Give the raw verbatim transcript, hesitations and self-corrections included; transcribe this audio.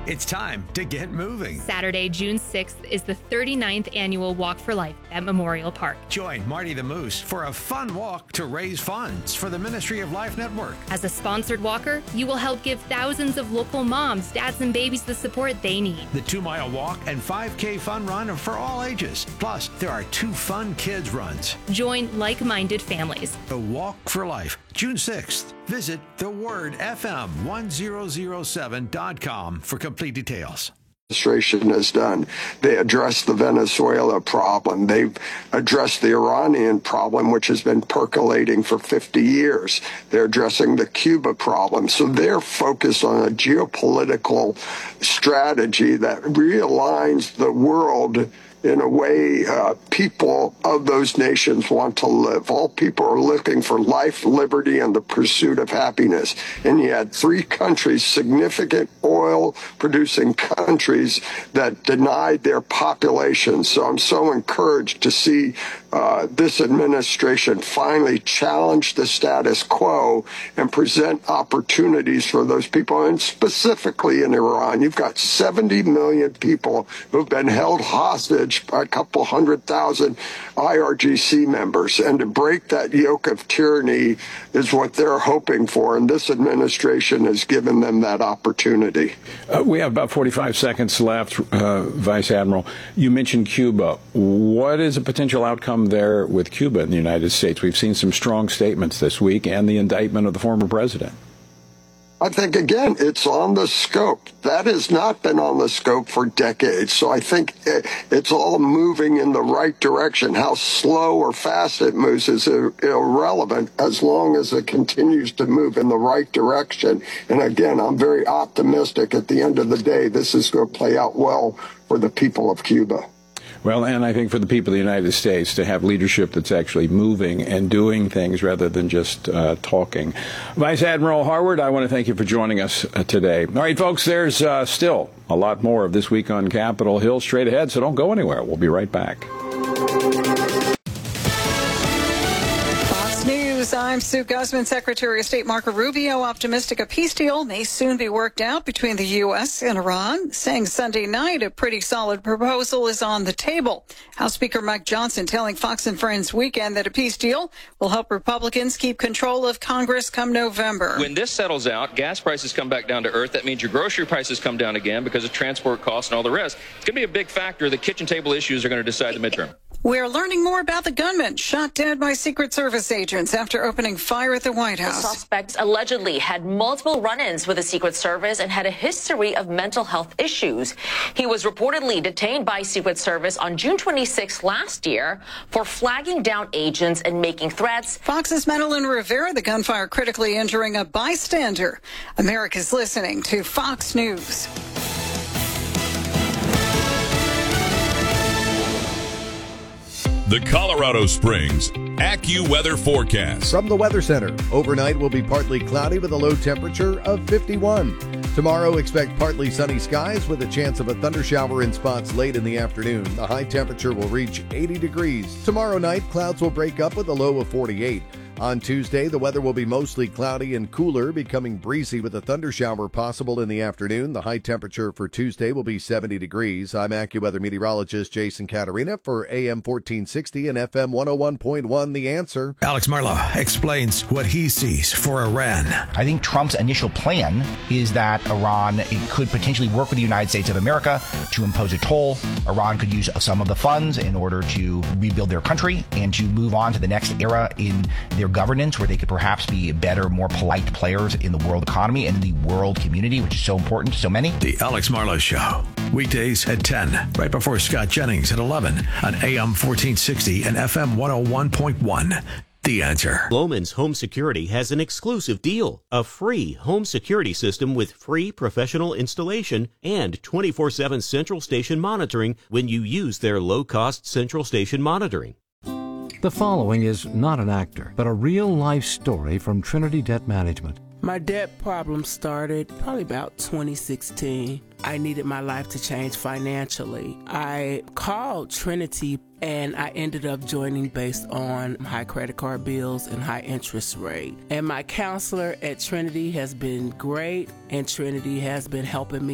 It's time to get moving. Saturday, June sixth is the thirty-ninth annual Walk for Life at Memorial Park. Join Marty the Moose for a fun walk to raise funds for the Ministry of Life Network. As a sponsored walker, you will help give thousands of local moms, dads, and babies the support they need. The two-mile walk and five K fun run are for all ages. Plus, there are two fun kids runs. Join like-minded families. The Walk for Life, June sixth. Visit the word f m one thousand seven dot com for complete details. Administration has done. They addressed the Venezuela problem. They've addressed the Iranian problem, which has been percolating for fifty years. They're addressing the Cuba problem. So they're focused on a geopolitical strategy that realigns the world in a way uh, people of those nations want to live. All people are looking for life, liberty, and the pursuit of happiness. And you had three countries, significant oil-producing countries, that denied their population. So I'm so encouraged to see uh, this administration finally challenge the status quo and present opportunities for those people. And specifically in Iran, you've got seventy million people who've been held hostage by a couple hundred thousand I R G C members. And to break that yoke of tyranny is what they're hoping for. And this administration has given them that opportunity. Uh, we have about forty-five seconds left, uh, Vice Admiral. You mentioned Cuba. What is a potential outcome there with Cuba in the United States? We've seen some strong statements this week and the indictment of the former president. I think, again, it's on the scope. That has not been on the scope for decades. So I think it's all moving in the right direction. How slow or fast it moves is irrelevant as long as it continues to move in the right direction. And again, I'm very optimistic at the end of the day, this is going to play out well for the people of Cuba. Well, and I think for the people of the United States to have leadership that's actually moving and doing things rather than just uh, talking. Vice Admiral Harward, I want to thank you for joining us uh, today. All right, folks, there's uh, still a lot more of This Week on Capitol Hill straight ahead, so don't go anywhere. We'll be right back. I'm Sue Guzman. Secretary of State Marco Rubio optimistic a peace deal may soon be worked out between the U S and Iran, saying Sunday night a pretty solid proposal is on the table. House Speaker Mike Johnson telling Fox and Friends Weekend that a peace deal will help Republicans keep control of Congress come November. When this settles out, gas prices come back down to earth. That means your grocery prices come down again because of transport costs and all the rest. It's going to be a big factor. The kitchen table issues are going to decide the midterm. We're learning more about the gunman shot dead by Secret Service agents after opening fire at the White House. The suspect allegedly had multiple run-ins with the Secret Service and had a history of mental health issues. He was reportedly detained by Secret Service on June twenty-sixth last year for flagging down agents and making threats. Fox's Madeline Rivera, the gunfire critically injuring a bystander. America's listening to Fox News. The Colorado Springs AccuWeather forecast. From the Weather Center, overnight will be partly cloudy with a low temperature of fifty-one. Tomorrow, expect partly sunny skies with a chance of a thundershower in spots late in the afternoon. The high temperature will reach eighty degrees. Tomorrow night, clouds will break up with a low of forty-eight. On Tuesday, the weather will be mostly cloudy and cooler, becoming breezy with a thundershower possible in the afternoon. The high temperature for Tuesday will be seventy degrees. I'm AccuWeather meteorologist Jason Caterina for A M fourteen sixty and F M one oh one point one, The Answer. Alex Marlow explains what he sees for Iran. I think Trump's initial plan is that Iran could potentially work with the United States of America to impose a toll. Iran could use some of the funds in order to rebuild their country and to move on to the next era in their governance, where they could perhaps be better, more polite players in the world economy and in the world community, which is so important to so many. The Alex Marlow Show, weekdays at ten, right before Scott Jennings at eleven on A M fourteen sixty and F M one oh one point one. The Answer. Loman's Home Security has an exclusive deal. A free home security system with free professional installation and twenty-four seven central station monitoring when you use their low-cost central station monitoring. The following is not an actor, but a real-life story from Trinity Debt Management. My debt problem started probably about twenty sixteen. I needed my life to change financially. I called Trinity and I ended up joining based on high credit card bills and high interest rate. And my counselor at Trinity has been great, and Trinity has been helping me